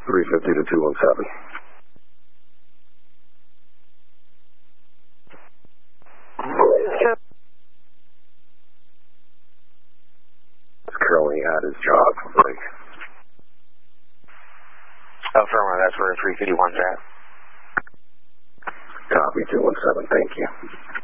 350 to 217. Is currently at his job. Break. Affirmative, that's where 351's at. Copy 217, thank you.